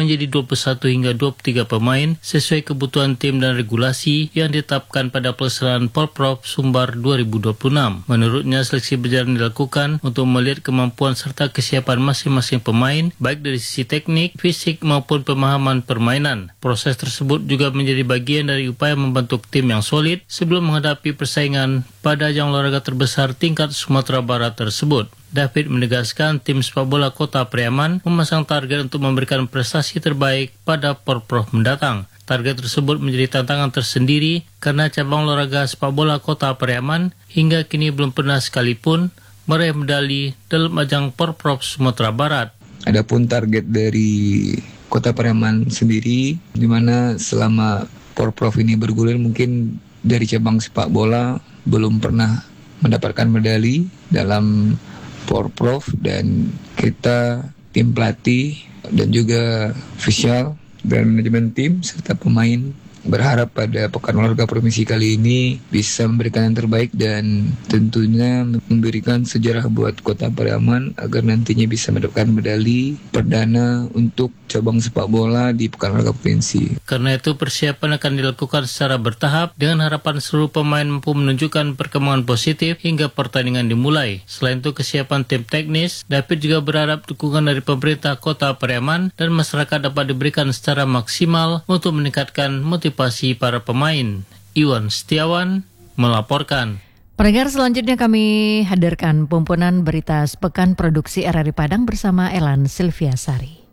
menjadi 21 hingga 23 pemain sesuai kebutuhan tim dan regulasi yang ditetapkan pada pelaksanaan Porprov Sumbar 2026. Menurutnya, seleksi berjalan dilakukan untuk melihat kemampuan serta kesiapan masing-masing pemain, baik dari sisi teknik, fisik maupun pemahaman permainan. Proses tersebut juga menjadi bagian dari upaya membentuk tim yang solid sebelum menghadapi persaingan pada ajang olahraga terbesar tingkat Sumatera Barat tersebut. David menegaskan tim sepak bola Kota Pariaman memasang target untuk memberikan prestasi terbaik pada Porprov mendatang. Target tersebut menjadi tantangan tersendiri karena cabang olahraga sepak bola Kota Pariaman hingga kini belum pernah sekalipun meraih medali dalam ajang Porprov Sumatera Barat. Adapun target dari Kota Pariaman sendiri, di mana selama Porprov ini bergulir mungkin dari cabang sepak bola belum pernah mendapatkan medali dalam Porprov, dan kita tim pelatih dan juga official dan manajemen tim serta pemain berharap pada Pekan Olahraga Provinsi kali ini bisa memberikan yang terbaik dan tentunya memberikan sejarah buat Kota Pariaman agar nantinya bisa mendapatkan medali perdana untuk cabang sepak bola di Pekan Olahraga Provinsi. Karena itu persiapan akan dilakukan secara bertahap dengan harapan seluruh pemain mampu menunjukkan perkembangan positif hingga pertandingan dimulai. Selain itu kesiapan tim teknis, David juga berharap dukungan dari pemerintah Kota Pariaman dan masyarakat dapat diberikan secara maksimal untuk meningkatkan motivasi para pemain. Iwan Setiawan melaporkan. Pendengar, selanjutnya kami hadirkan pembuatan berita sepekan produksi RRI Padang bersama Elan Silviasari.